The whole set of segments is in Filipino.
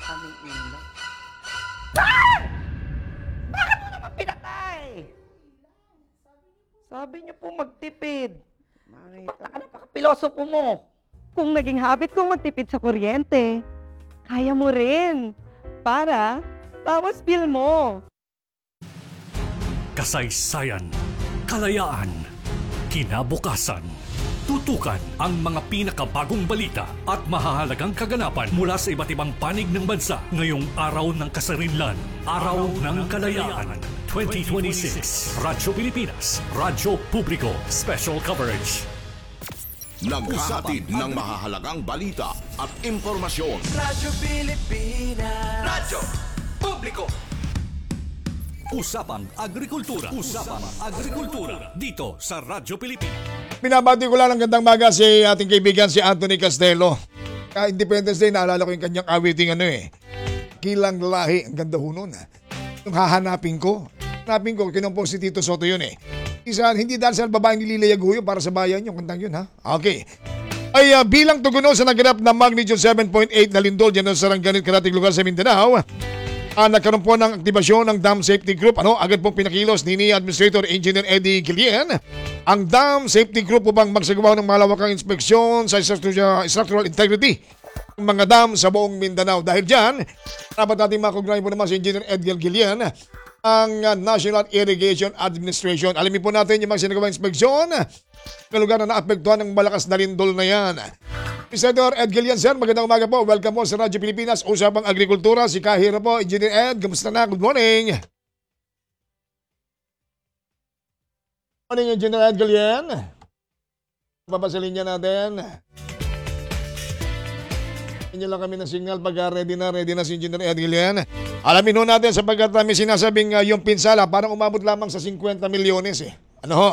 kaming ilaw. Ah! Bakit mo naman pinatay? Sabi niyo po magtipid. Napaka-pilosopo mo. Kung naging habit kong magtipid sa kuryente, kaya mo rin. Para, tapos bill mo. Kasaysayan, kalayaan, kinabukasan. Tutukan ang mga pinakabagong balita at mahahalagang kaganapan mula sa iba't ibang panig ng bansa ngayong araw ng kasarinlan, Araw ng Kalayaan 2026. Radyo Pilipinas, Radyo Publiko, Special Coverage. Naghahatid ng mahahalagang balita at impormasyon. Radyo Pilipinas. Radyo Publiko. Usapang Agrikultura. Usapang Agrikultura. Dito sa Radyo Pilipinas. Binabati ko lang ng gandang maga si ating kaibigan si Anthony Castelo. Independence Day, naalala ko yung kanyang awiting Kilang Lahi. Ang ganda ho nun. Yung hahanapin ko, kinumpos si Tito Soto yun Isa, hindi dahil sa babaeng nililayag ho yun para sa bayan yung kantang yun Okay. Ay bilang tugon sa naganap na magnitude 7.8 na lindol dyan sa Sarangani, karating lugar sa Mindanao, nagkaroon po ng aktibasyon ng Dam Safety Group. Agad pong pinakilos ni Administrator Engineer Eddie Guillen ang Dam Safety Group upang magsagawa ng malawakang inspeksyon sa structural integrity ng mga dam sa buong Mindanao. Dahil dyan, dapat natin makugnay po naman si Engineer Eddie Guillen ang National Irrigation Administration. Alamin po natin yung mga sinagawang inspeksyon na lugar na naapektuhan ng malakas na lindol na yan. Senator Ed Guillen, sir, magandang umaga po. Welcome po sa Radyo Pilipinas, Usapang Agrikultura. Si Kahira po, Engineer Ed, kamusta na? Good morning. Good morning, Engineer Ed Guillen. Papasalin niya natin. Inyo lang kami ng signal pag ready na si Engineer Ed Guillen. Alamin ho natin sapagkat may sinasabing yung pinsala parang umabot lamang sa 50 milyones Ano ho?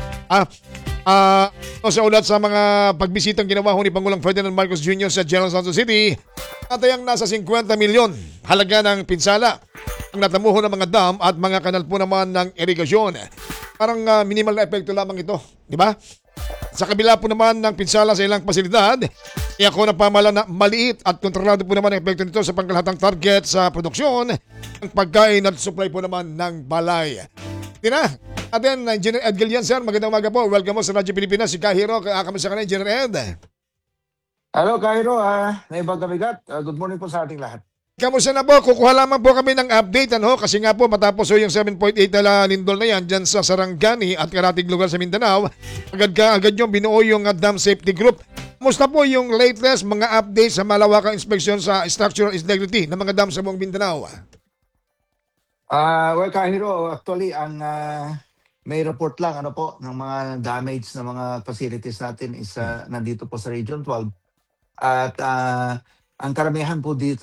Sa ulat sa mga pagbisitang ginawa ni Pangulong Ferdinand Marcos Jr. sa General Santos City, natayang nasa 50 milyon halaga ng pinsala ang natamuho ng mga dam at mga kanal po naman ng irigasyon. Parang minimal na epekto lamang ito, di ba? Sa kabila po naman ng pinsala sa ilang pasilidad, iyako na pamahala na maliit at kontrolado po naman ang epekto nito sa pangkalahatang target sa produksyon ng pagkain at supply po naman ng balay. Tina, atin, Engineer Ed Guillen, sir, magandang umaga po. Welcome po sa Radyo Pilipinas. Si Kahiro, kamusta ka na, Engineer Ed? Hello, Kahiro. Naibang kabigat. Good morning po sa ating lahat. Kamusta na po? Kukuha lamang po kami ng update, kasi nga po matapos yung 7.8 na lindol na yan dyan sa Sarangani at karating lugar sa Mindanao, agad yung binuo yung Dam Safety Group. Kamusta po yung latest mga updates sa malawakang inspeksyon sa structural integrity ng mga dam sa buong Mindanao? Well, Kahiro, actually, may report lang ng mga damage na mga facilities natin is nandito po sa Region 12. At ang karamihan po dito